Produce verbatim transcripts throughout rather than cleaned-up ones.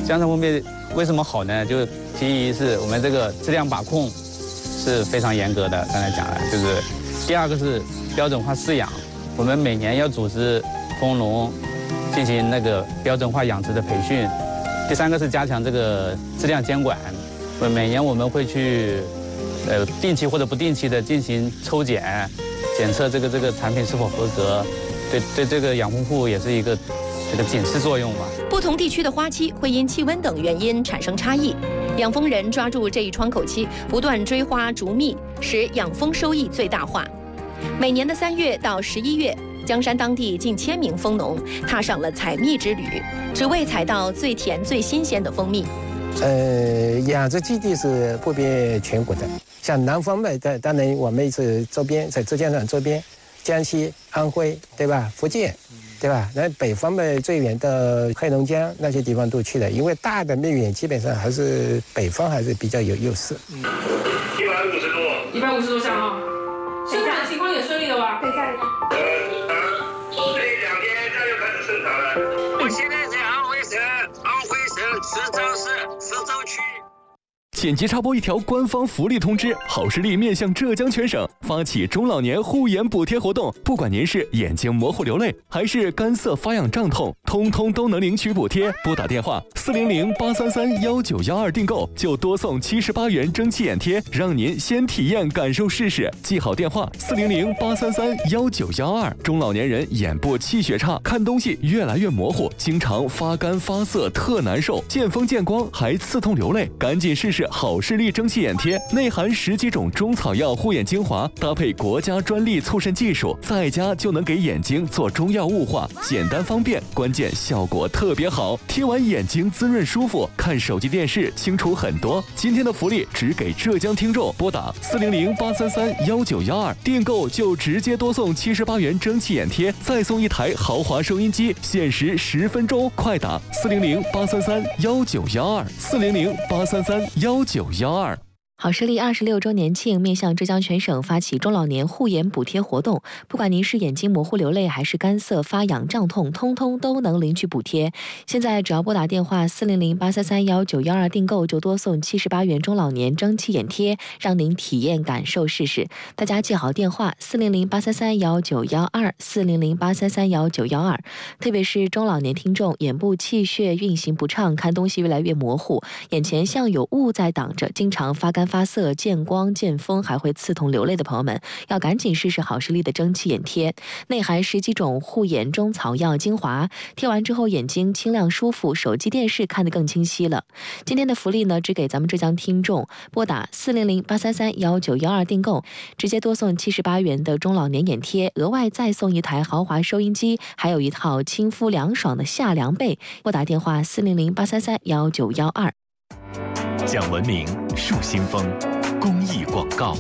江城蜂蜜为什么好呢？就第一是我们这个质量把控是非常严格的，刚才讲了，就是第二个是标准化饲养，我们每年要组织蜂农进行那个标准化养殖的培训。第三个是加强这个质量监管，每年我们会去呃定期或者不定期的进行抽检，检测这个这个产品是否合格，对对这个养蜂户也是一个这个警示作用吧。 不同地区的花期会因气温等原因产生差异，养蜂人抓住这一窗口期，不断追花逐蜜，使养蜂收益最大化。每年的三月到十一月，江山当地近千名蜂农踏上了采蜜之旅，只为采到最甜最新鲜的蜂蜜。 呃，养殖基地是普遍全国的，像南方嘛，当当然我们是周边，在浙江省周边，江西、安徽，对吧？福建，对吧？那北方嘛，最远的黑龙江那些地方都去了，因为大的蜜源基本上还是北方还是比较有优势。 嗯，一百五十多， 一百五十多箱啊，生产情况也顺利了吧？ 可以下一个。呃，这两天它就开始生产了。 我现在在安徽省安徽省池州市池州区。 紧急插播一条官方福利通知：好视力面向浙江全省发起中老年护眼补贴活动，不管您是眼睛模糊流泪，还是干涩发痒胀痛，通通都能领取补贴。拨打电话四零零八三三幺九幺二订购，就多送七十八元蒸汽眼贴，让您先体验感受试试。记好电话四零零八三三幺九幺二。中老年人眼部气血差，看东西越来越模糊，经常发干发涩，特难受，见风见光还刺痛流泪，赶紧试试好视力蒸汽眼贴，内含十几种中草药护眼精华，搭配国家专利促渗技术，在家就能给眼睛做中药雾化，简单方便，关键效果特别好，贴完眼睛滋润舒服，看手机电视清楚很多。今天的福利只给浙江听众，拨打四零零八三三幺九幺二订购就直接多送七十八元蒸汽眼贴，再送一台豪华收音机，限时十分钟，快打四零零八三三幺九幺二四零零八三三幺九幺二。 好视力二十六周年庆面向浙江全省发起中老年护眼补贴活动，不管您是眼睛模糊流泪还是干涩发痒胀痛，通通都能领取补贴。现在只要拨打电话四零零八三三幺九幺二订购，就多送七十八元中老年蒸汽眼贴，让您体验感受试试。大家记好电话四零零八三三幺九幺二四零零八三三幺九幺二。特别是中老年听众，眼部气血运行不畅，看东西越来越模糊，眼前像有雾在挡着，经常发干发涩，见光见风还会刺痛流泪的朋友们，要赶紧试试好视力的蒸汽眼贴，内含十几种护眼中草药精华，贴完之后眼睛清亮舒服，手机电视看得更清晰了。今天的福利呢，只给咱们浙江听众，拨打四零零八三三幺九幺二订购，直接多送七十八元的中老年眼贴，额外再送一台豪华收音机，还有一套亲肤凉爽的夏凉被。拨打电话四零零八三三幺九幺二。 讲文明树新风公益广告。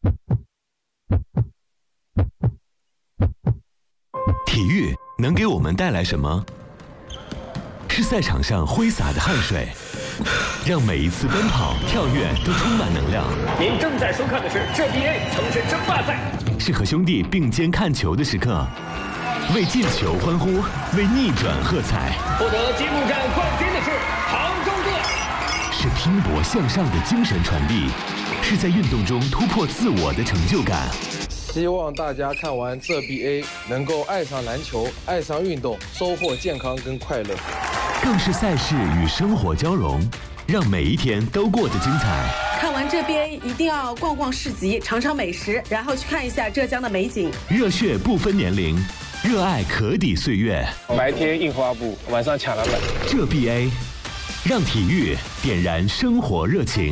体育能给我们带来什么？是赛场上挥洒的汗水，让每一次奔跑跳跃都充满能量。 您正在收看的是这 B A 城市争霸赛， 是和兄弟并肩看球的时刻，为进球欢呼，为逆转喝彩。 获得揭幕战冠军的是杭州队。 是拼搏向上的精神传递，是在运动中突破自我的成就感。 希望大家看完这 B A 能够爱上篮球，爱上运动，收获健康跟快乐。 更是赛事与生活交融，让每一天都过得精彩。 看完这 B A 一定要逛逛市集，尝尝美食，然后去看一下浙江的美景。 热血不分年龄，热爱可抵岁月。 白天印花布，晚上抢篮板。 这 B A 让体育点燃生活热情。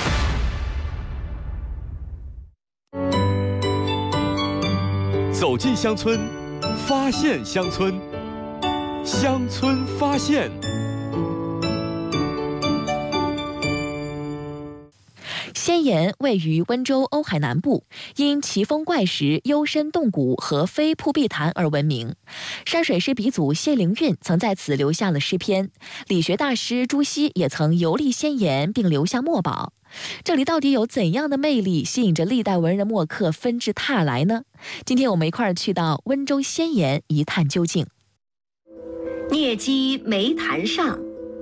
走进乡村，发现乡村，乡村发现。 仙岩位于温州瓯海南部，因奇峰怪石、幽深洞谷和飞瀑碧潭而闻名。山水诗鼻祖谢灵运曾在此留下了诗篇，理学大师朱熹也曾游历仙岩并留下墨宝。这里到底有怎样的魅力，吸引着历代文人墨客纷至沓来呢？今天我们一块儿去到温州仙岩一探究竟。 疟疾梅潭上，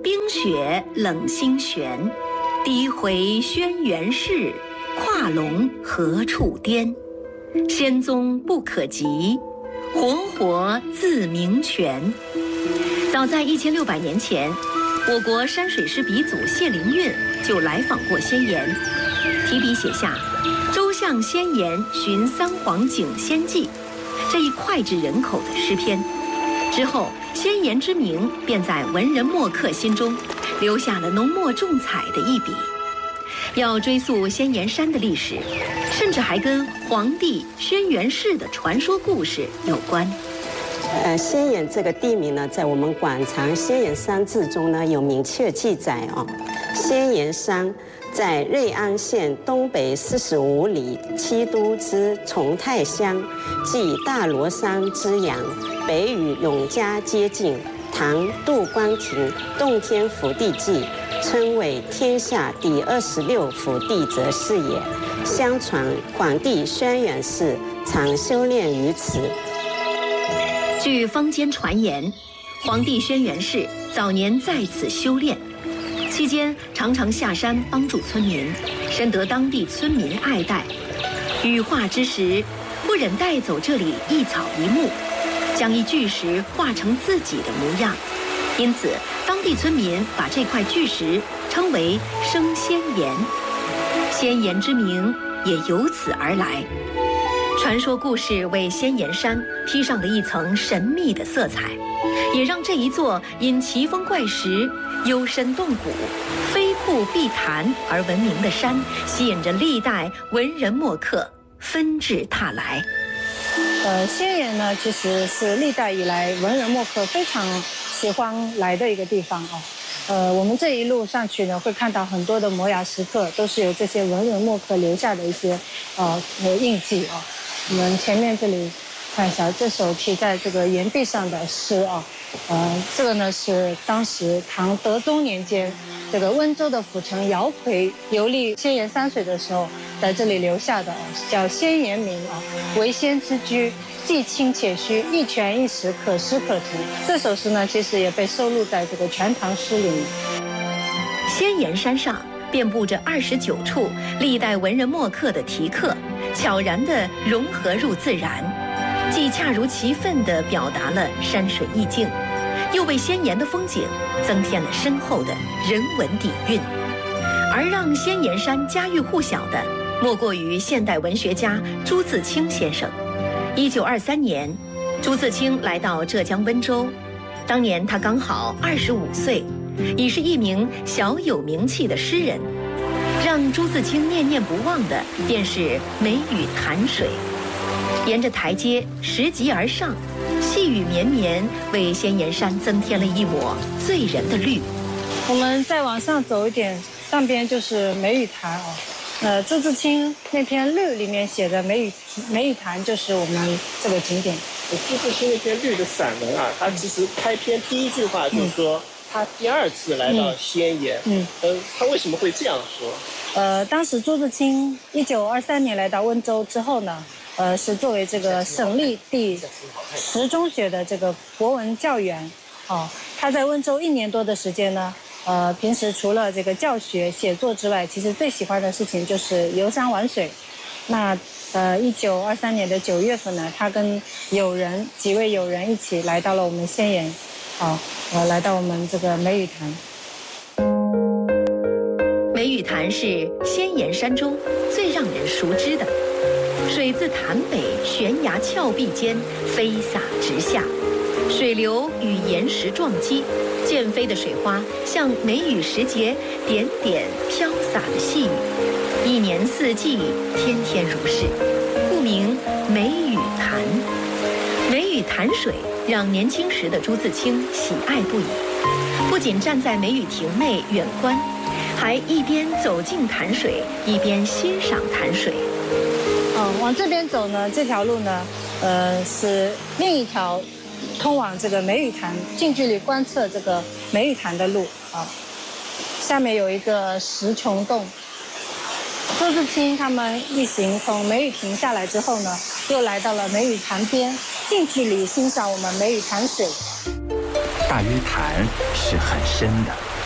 冰雪冷心弦，低回轩辕室，跨龙何处颠？仙踪不可及，活活自鸣泉。早在一千六百年前，我国山水诗鼻祖谢灵运就来访过仙岩，提笔写下《周向仙岩寻三皇景仙记》这一脍炙人口的诗篇。之后，仙岩之名便在文人墨客心中留下了浓墨重彩的一笔。要追溯仙岩山的历史，甚至还跟黄帝轩辕氏的传说故事有关。 呃，仙岩这个地名呢，在我们《馆藏仙岩山志》中呢有明确记载哦。仙岩山在瑞安县东北四十五里七都之崇泰乡，即大罗山之阳，北与永嘉接近。唐杜光庭《洞天福地记》称为天下第二十六福地则是也。相传黄帝轩辕氏常修炼于此。 据坊间传言，黄帝轩辕氏早年在此修炼，期间常常下山帮助村民，深得当地村民爱戴。羽化之时，不忍带走这里一草一木，将一巨石化成自己的模样，因此当地村民把这块巨石称为升仙岩，仙岩之名也由此而来。传说故事为仙岩山披上了一层神秘的色彩，也让这一座因奇峰怪石、幽深洞谷、飞瀑碧潭而闻名的山，吸引着历代文人墨客纷至沓来。 呃，仙岩呢，其实是历代以来文人墨客非常喜欢来的一个地方哦。呃，我们这一路上去呢，会看到很多的摩崖石刻，都是由这些文人墨客留下的一些呃印记哦。我们前面这里看一下，这首题在这个岩壁上的诗啊，呃，这个呢是当时唐德宗年间，这个温州的府城姚逵游历仙岩山水的时候，在这里留下的啊，叫仙岩铭啊，为仙之居，既清且虚，一泉一石，可诗可图。这首诗呢，其实也被收录在这个《全唐诗》里面。 仙岩山上遍布着二十九处历代文人墨客的题刻，悄然地融合入自然，既恰如其分地表达了山水意境，又为仙岩的风景增添了深厚的人文底蕴。而让仙岩山家喻户晓的，莫过于现代文学家朱自清先生。一九二三年，朱自清来到浙江温州，当年他刚好二十五岁，已是一名小有名气的诗人。让朱自清念念不忘的便是梅雨潭水，沿着台阶拾级而上，细雨绵绵，为仙岩山增添了一抹醉人的绿。 我们再往上走一点，上边就是梅雨潭哦。呃，朱自清那篇《绿》里面写的梅雨梅雨潭就是我们这个景点。 朱自清那篇《绿》的散文啊，他其实开篇第一句话就说。嗯，他第二次来到仙岩，嗯，呃，他为什么会这样说？ 呃，当时朱自清一九二三年来到温州之后呢，呃，是作为这个省立第十中学的这个国文教员，哦，他在温州一年多的时间呢，呃，平时除了这个教学、写作之外，其实最喜欢的事情就是游山玩水。那呃，一九二三年的九月份呢，他跟友人几位友人一起来到了我们仙岩。好，呃，来到我们这个梅雨潭。 梅雨潭是仙岩山中最让人熟知的，水自潭北悬崖峭壁间飞洒直下，水流与岩石撞击，溅飞的水花像梅雨时节点点飘洒的细雨，一年四季天天如是，故名梅雨潭。梅雨潭水让年轻时的朱自清喜爱不已，不仅站在梅雨亭内远观，还一边走进潭水，一边欣赏潭水。 嗯，往这边走呢，这条路呢，呃，是另一条通往这个梅雨潭近距离观测这个梅雨潭的路啊。下面有一个石穹洞。朱自清他们一行从梅雨亭下来之后呢，又来到了梅雨潭边，近距离欣赏我们梅雨潭水。 大约潭是很深的，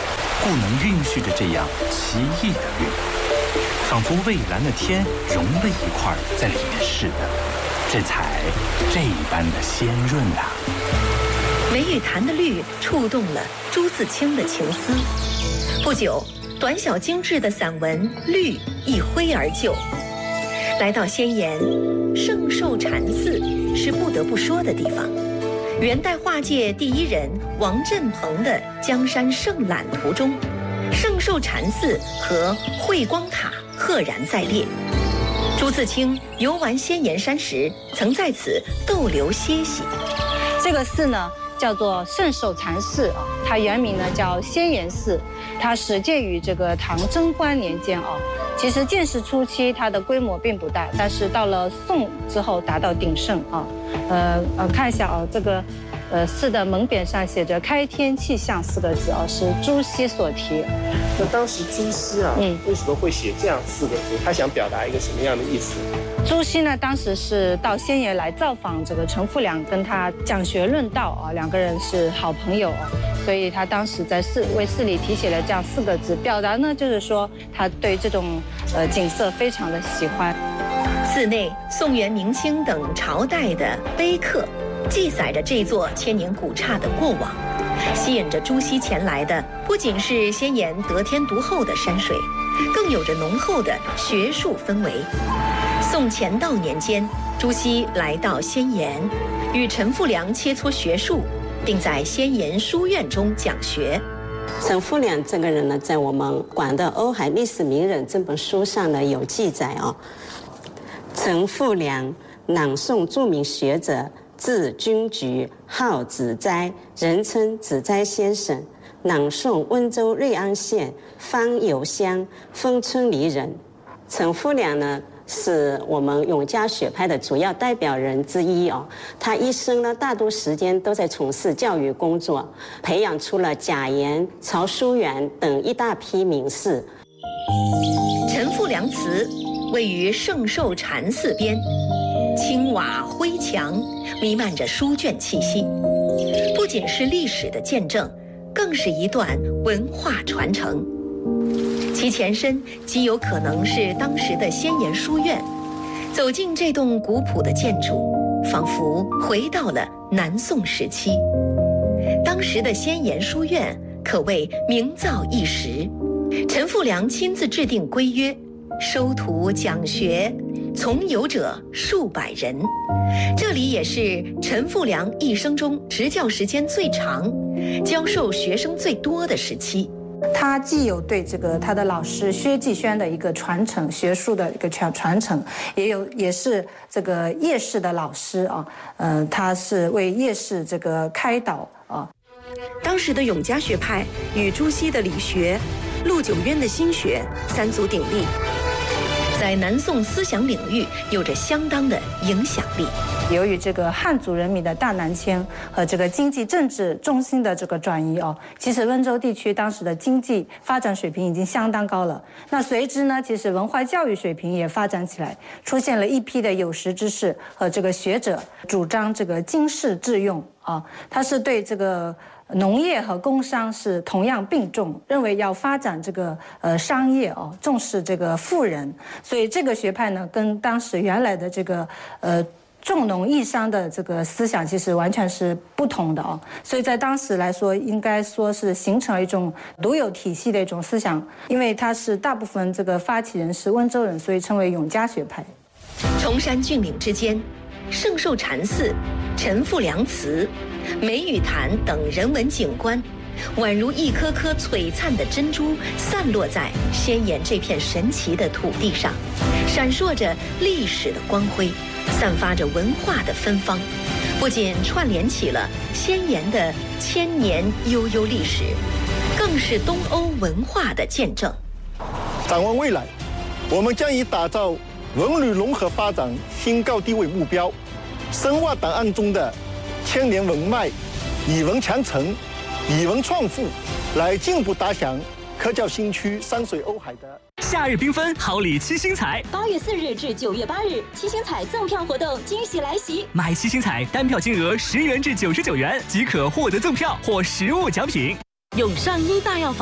不能蕴蓄着这样奇异的绿，仿佛蔚蓝的天融了一块在里面似的，这才这般的鲜润啊。 梅雨潭的绿触动了朱自清的情思。不久，短小精致的散文《绿》一挥而就。来到仙岩，圣寿禅寺是不得不说的地方。元代画界第一人王振鹏的《江山胜览图》中，圣寿禅寺和慧光塔赫然在列。朱自清游玩仙岩山时，曾在此逗留歇息。 这个寺呢，叫做圣寿禅寺啊，它原名呢叫仙岩寺，它始建于这个唐贞观年间啊。其实建世初期它的规模并不大，但是到了宋之后达到鼎盛啊。呃呃，看一下啊，这个呃寺的门匾上写着“开天气象”四个字啊，是朱熹所题。 那当时朱熹啊，嗯，为什么会写这样四个字？他想表达一个什么样的意思？ 朱熹呢，当时是到仙岩来造访这个陈复良，跟他讲学论道啊，两个人是好朋友啊，所以他当时在寺为寺里题写了这样四个字，表达呢就是说他对这种呃景色非常的喜欢。 寺内宋元明清等朝代的碑刻，记载着这座千年古刹的过往，吸引着朱熹前来的不仅是仙岩得天独厚的山水，更有着浓厚的学术氛围。宋乾道年间，朱熹来到仙岩，与陈复良切磋学术，并在仙岩书院中讲学。 陈复良这个人呢，在我们馆的《瓯海历史名人》这本书上呢有记载哦。陈复良，南宋著名学者，字君举，号子斋，人称子斋先生。南宋温州瑞安县方油乡丰村里人。陈复良呢，是我们永嘉学派的主要代表人之一哦。他一生呢，大多时间都在从事教育工作，培养出了贾言、曹叔远等一大批名士。 陈复良祠位于圣寿禅寺边，青瓦灰墙，弥漫着书卷气息，不仅是历史的见证，更是一段文化传承。其前身极有可能是当时的仙岩书院。走进这栋古朴的建筑，仿佛回到了南宋时期。当时的仙岩书院可谓名噪一时，陈复良亲自制定规约，收徒讲学，从游者数百人。这里也是陈复良一生中执教时间最长、教授学生最多的时期。 他既有对这个他的老师薛继轩的一个传承，学术的一个传传承，也有也是这个叶氏的老师啊，嗯、呃，他是为叶氏这个开导啊。 当时的永嘉学派与朱熹的理学、陆九渊的心学三足鼎立，在南宋思想领域有着相当的影响力。 由于这个汉族人民的大南迁和这个经济政治重心的这个转移哦，其实温州地区当时的经济发展水平已经相当高了。那随之呢，其实文化教育水平也发展起来，出现了一批的有识之士和这个学者，主张这个经世致用啊，他是对这个农业和工商是同样并重，认为要发展这个呃商业哦，重视这个富人，所以这个学派呢，跟当时原来的这个呃。重农抑商的这个思想其实完全是不同的哦，所以在当时来说，应该说是形成了一种独有体系的一种思想，因为它是大部分这个发起人是温州人，所以称为永嘉学派。 崇山峻岭之间，圣寿禅寺、陈复良祠、梅雨潭等人文景观，宛如一颗颗璀璨的珍珠，散落在仙岩这片神奇的土地上，闪烁着历史的光辉，散发着文化的芬芳，不仅串联起了仙岩的千年悠悠历史，更是东欧文化的见证。 展望未来，我们将以打造文旅融合发展新高地为目标，深挖档案中的千年文脉，以文强城，以文创富，来进一步打响科教新区山水瓯海的夏日缤纷，好礼七星彩。 八月四日至九月八日，七星彩赠票活动惊喜来袭！ 买七星彩单票金额十元至九十九元即可获得赠票或实物奖品。 永上医大药房。